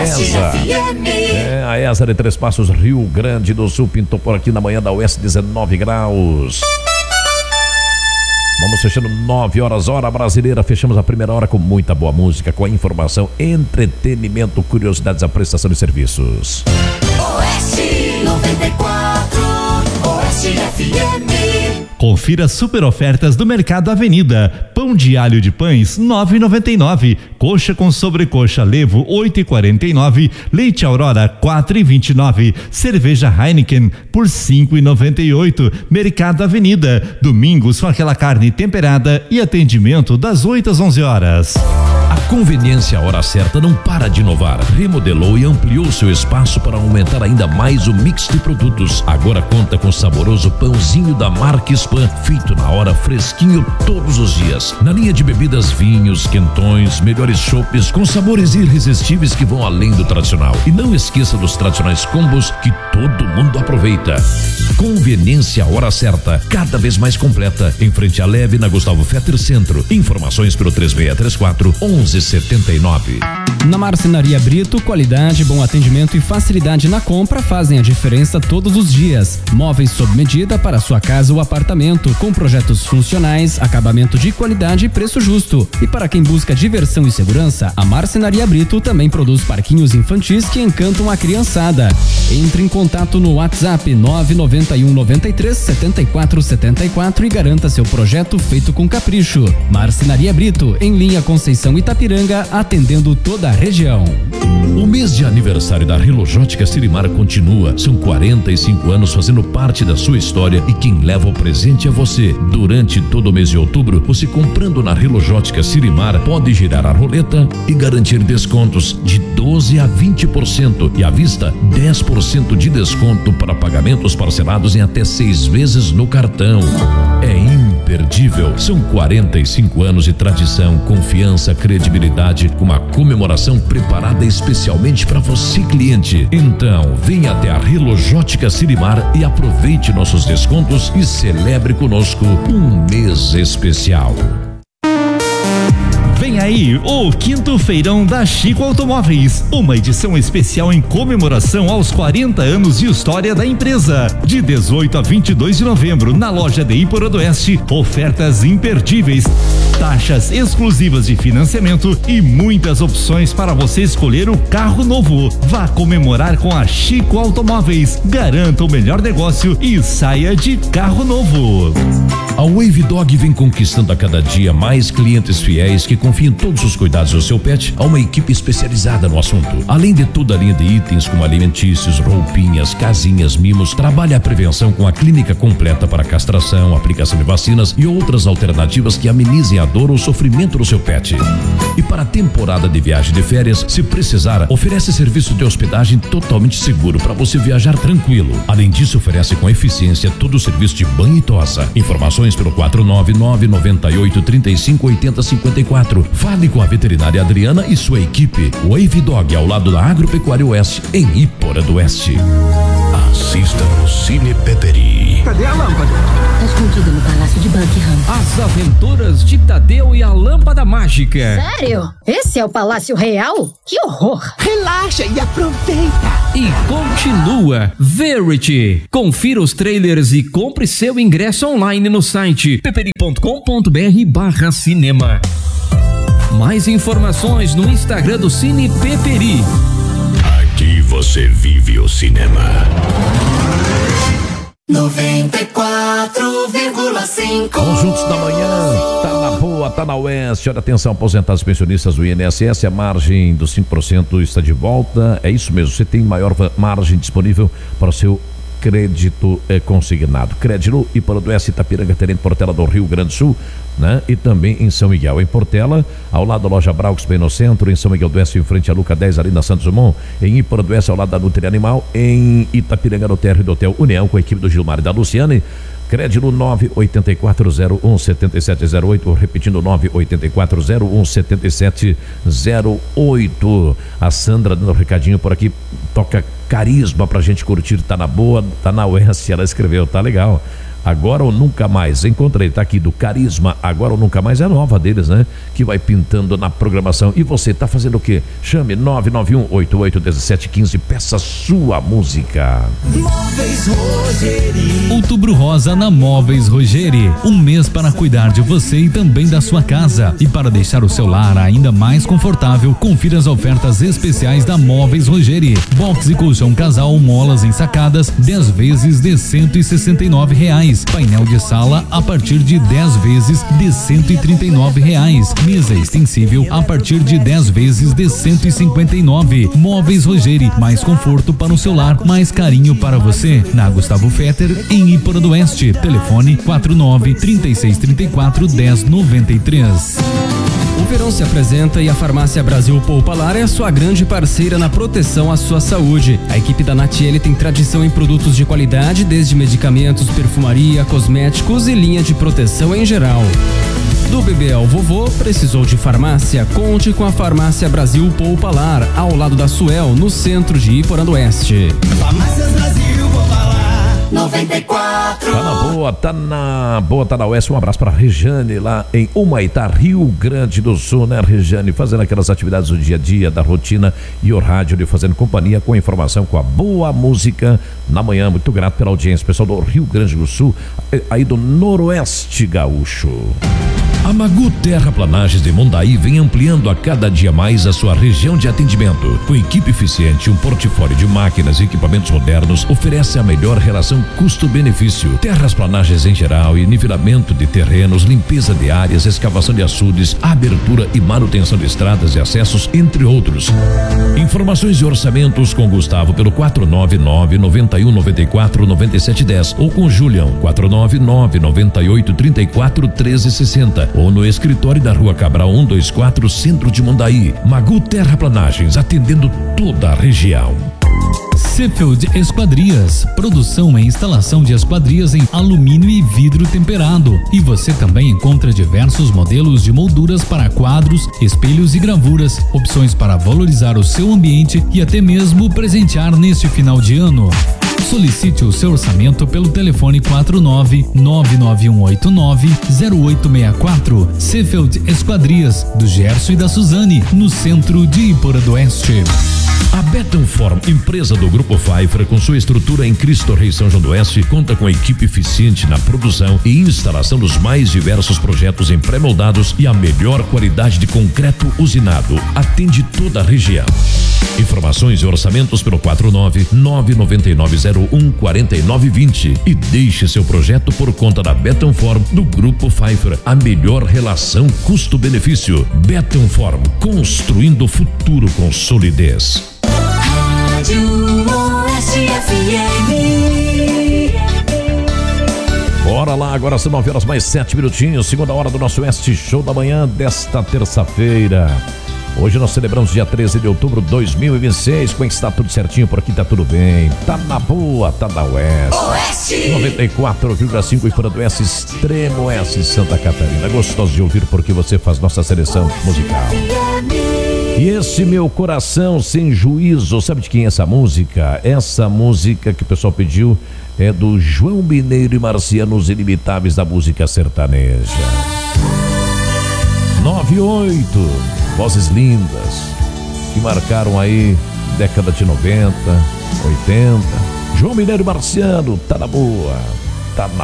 ESA. A ESA de Três Passos, Rio Grande do Sul, pintou por aqui na manhã da Oeste, 19 graus. Vamos fechando 9 horas, hora brasileira. Fechamos a primeira hora com muita boa música, com a informação, entretenimento, curiosidades, a prestação de serviços. Oeste 94, Oeste FM. Confira super ofertas do Mercado Avenida. Pão de alho de pães 9,99. Coxa com sobrecoxa levo 8,49. Leite Aurora 4,29. Cerveja Heineken por 5,98. Mercado Avenida. Domingos com aquela carne temperada e atendimento das 8 às 11 horas. A conveniência Hora Certa não para de inovar. Remodelou e ampliou seu espaço para aumentar ainda mais o mix de produtos. Agora conta com saboroso pãozinho da marca Spam, feito na hora, fresquinho todos os dias. Na linha de bebidas, vinhos, quentões, melhores chopes com sabores irresistíveis que vão além do tradicional. E não esqueça dos tradicionais combos que todo mundo aproveita. Conveniência Hora Certa, cada vez mais completa. Em frente à Leve, na Gustavo Fetter Centro. Informações pelo 3634-1179. Na Marcenaria Brito, qualidade, bom atendimento e facilidade na compra fazem a diferença todos os dias. Móveis sob medida para sua casa ou apartamento, com projetos funcionais, acabamento de qualidade e preço justo. E para quem busca diversão e segurança, a Marcenaria Brito também produz parquinhos infantis que encantam a criançada. Entre em contato no WhatsApp 991 93 74 74 e garanta seu projeto feito com capricho. Marcenaria Brito, em linha Conceição Itapiranga, atendendo toda a região. O mês de aniversário da Relojótica Sirimar continua. São 45 anos fazendo parte da sua história e quem leva o presente é você. Durante todo o mês de outubro, você comprando na Relojótica Sirimar pode girar a roleta e garantir descontos de 12% a 20% e à vista 10% de desconto para pagamentos parcelados em até 6 vezes no cartão. É imperdível. São 45 anos de tradição, confiança, credibilidade, com uma comemoração preparada especialmente para você, cliente. Então, venha até a Relojótica Sirimar e aproveite nossos descontos e celebre conosco um mês especial. Vem aí o 5º Feirão da Chico Automóveis, uma edição especial em comemoração aos 40 anos de história da empresa. De 18 a 22 de novembro, na loja de Ípora do Oeste, ofertas imperdíveis, taxas exclusivas de financiamento e muitas opções para você escolher o carro novo. Vá comemorar com a Chico Automóveis, garanta o melhor negócio e saia de carro novo. A Wave Dog vem conquistando a cada dia mais clientes fiéis que confiam todos os cuidados do seu pet a uma equipe especializada no assunto. Além de toda a linha de itens como alimentícios, roupinhas, casinhas, mimos, trabalha a prevenção com a clínica completa para castração, aplicação de vacinas e outras alternativas que amenizem a dor ou sofrimento do seu pet. E para a temporada de viagem de férias, se precisar, oferece serviço de hospedagem totalmente seguro para você viajar tranquilo. Além disso, oferece com eficiência todo o serviço de banho e tosa. Informações pelo 499-98-35-80-54. Fale com a veterinária Adriana e sua equipe. Wave Dog, ao lado da Agropecuária Oeste, em Ípora do Oeste. Assista no Cine Peperi. Cadê a lâmpada? Tá escondida no Palácio de Buckingham. As Aventuras de Tadeu e a Lâmpada Mágica. Sério? Esse é o Palácio Real? Que horror! Relaxa e aproveita. E continua Verity. Confira os trailers e compre seu ingresso online no site peperi.com.br/cinema. Mais informações no Instagram do Cine Peperi. Aqui você vive o cinema. 94,5. Vamos juntos da manhã, tá na boa, tá na Oeste. Olha, atenção, aposentados pensionistas do INSS, a margem dos 5% está de volta. É isso mesmo, você tem maior margem disponível para o seu crédito consignado. Crédito e para o Oeste, Itapiranga, Tenente Portela do Rio Grande do Sul, né? E também em São Miguel, em Portela, ao lado da loja Braux, bem no centro, em São Miguel do Oeste, em frente à Luca 10, ali na Santos Dumont, em Ípora do Oeste, ao lado da Nutri Animal, em Itapiranga, no térreo do Hotel União, com a equipe do Gilmar e da Luciane. Crédito 984017708, repetindo 984017708. A Sandra dando um recadinho por aqui, toca Carisma pra gente curtir, tá na boa, tá na Oeste, ela escreveu, tá legal. Agora ou Nunca Mais. Encontrei, tá aqui do Carisma, Agora ou Nunca Mais, é nova deles, né? Que vai pintando na programação. E você tá fazendo o quê? Chame 991-881715, peça sua música. Móveis Rogeri. Outubro Rosa na Móveis Rogeri. Um mês para cuidar de você e também da sua casa. E para deixar o seu lar ainda mais confortável, confira as ofertas especiais da Móveis Rogeri. Box e colchão casal molas ensacadas, 10 vezes de R$169. Painel de sala a partir de 10 vezes de R$139. Mesa extensível a partir de 10 vezes de R$159. Móveis Rogeri, mais conforto para o seu lar, mais carinho para você. Na Gustavo Fetter, em Iporã do Oeste. Telefone 49-3634-1093. O verão se apresenta e a Farmácia Brasil Poupalar é a sua grande parceira na proteção à sua saúde. A equipe da Natiele tem tradição em produtos de qualidade, desde medicamentos, perfumaria, cosméticos e linha de proteção em geral. Do bebê ao vovô, precisou de farmácia? Conte com a Farmácia Brasil Poupalar, ao lado da Suel, no centro de Iporã do Oeste. Farmácias Brasil Poupalar 94. Tá na Oeste. Um abraço para Rejane lá em Humaitá, Rio Grande do Sul, né, Rejane? Fazendo aquelas atividades do dia a dia, da rotina, e o rádio lhe fazendo companhia com a informação, com a boa música na manhã. Muito grato pela audiência, pessoal do Rio Grande do Sul, aí do Noroeste Gaúcho. A Magu Terraplanagens de Mondaí vem ampliando a cada dia mais a sua região de atendimento. Com equipe eficiente, um portfólio de máquinas e equipamentos modernos, oferece a melhor relação custo-benefício. Terraplanagens em geral e nivelamento de terrenos, limpeza de áreas, escavação de açudes, abertura e manutenção de estradas e acessos, entre outros. Informações e orçamentos com Gustavo pelo 499-9194-9710 ou com Julião 499-9834-1360 ou no escritório da Rua Cabral 124, Centro de Mondaí. Magu Terraplanagens, atendendo toda a região. Sefield Esquadrias, produção e instalação de esquadrias em alumínio e vidro temperado. E você também encontra diversos modelos de molduras para quadros, espelhos e gravuras, opções para valorizar o seu ambiente e até mesmo presentear neste final de ano. Solicite o seu orçamento pelo telefone 49-99189-0864. Sefield Esquadrias, do Gerson e da Suzane, no centro de Iporã do Oeste. A Bettenform, empresa do Grupo Pfeiffer, com sua estrutura em Cristo Rei São João do Oeste, conta com equipe eficiente na produção e instalação dos mais diversos projetos em pré-moldados e a melhor qualidade de concreto usinado. Atende toda a região. Informações e orçamentos pelo 499-9901-4920 e deixe seu projeto por conta da Bettenform do Grupo Pfeiffer. A melhor relação custo-benefício. Bettenform, construindo o futuro com solidez. Rádio Oeste FM. Bora lá, agora são 9 horas mais 7 minutinhos, segunda hora do nosso Oeste Show da manhã desta terça-feira. Hoje nós celebramos dia 13 de outubro de 2026. Como é que está tudo certinho por aqui? Tá tudo bem. Tá na boa, tá na Oeste. 94,5 Iporã do Oeste, Extremo Oeste, Santa Catarina. Gostoso de ouvir porque você faz nossa seleção musical. E esse Meu Coração Sem Juízo, sabe de quem é essa música? Essa música que o pessoal pediu é do João Mineiro e Marciano, os Inimitáveis da música sertaneja. 98, vozes lindas que marcaram aí década de 90, 80. João Mineiro e Marciano, tá na boa, tá na